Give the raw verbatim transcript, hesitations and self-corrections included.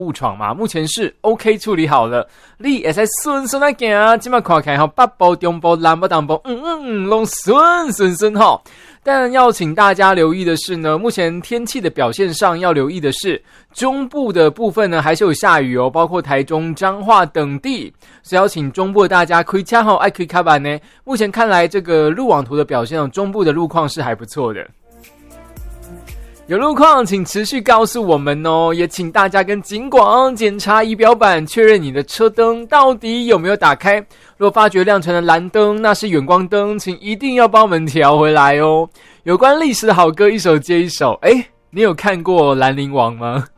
误闯嘛，目前是 OK 处理好了，你也在顺顺来行，今麦看起来吼，北部、中部、南部、东部，嗯嗯，拢顺顺顺吼。但要请大家留意的是呢，目前天气的表现上要留意的是，中部的部分呢还是有下雨哦，包括台中、彰化等地，所以要请中部的大家开车吼，爱开卡板呢。目前看来，这个路网图的表现哦，中部的路况是还不错的。有路况请持续告诉我们哦，也请大家跟警广检查仪表板，确认你的车灯到底有没有打开。若发觉亮成了蓝灯，那是远光灯，请一定要帮我们调回来哦。有关历史的好歌一首接一首，诶，你有看过兰陵王吗？